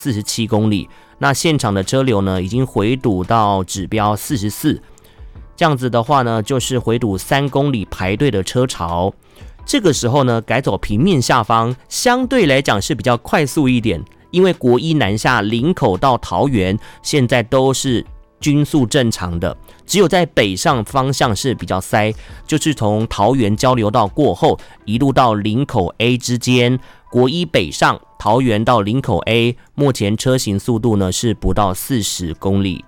47公里，那现场的车流呢已经回堵到指标44，这样子的话呢就是回堵3公里排队的车潮。这个时候呢改走平面下方相对来讲是比较快速一点，因为国一南下林口到桃园现在都是均速正常的，只有在北上方向是比较塞，就是从桃园交流道过后一路到林口 A 之间，国一北上桃园到林口 A 目前车行速度呢是不到40公里。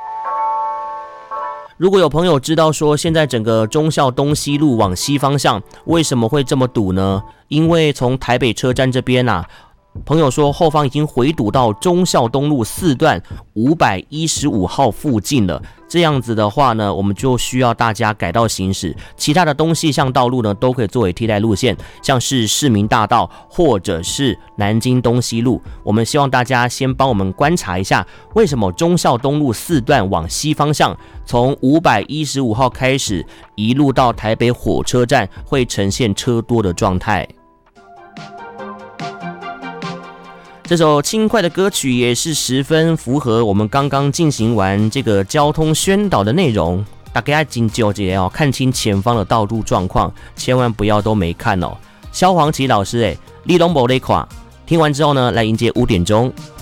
如果有朋友知道说现在整个忠孝东西路往西方向为什么会这么堵呢？因为从台北车站这边啊，朋友说后方已经回堵到忠孝东路4段515号附近了，这样子的话呢我们就需要大家改道行驶，其他的东西向道路呢都可以作为替代路线，像是市民大道或者是南京东西路。我们希望大家先帮我们观察一下，为什么忠孝东路4段往西方向从515号开始一路到台北火车站会呈现车多的状态。这首轻快的歌曲也是十分符合我们刚刚进行完这个交通宣导的内容，大家要谨纠结哦，看清前方的道路状况，千万不要都没看哦。萧煌奇老师你都没在看，听完之后呢，来迎接5点钟。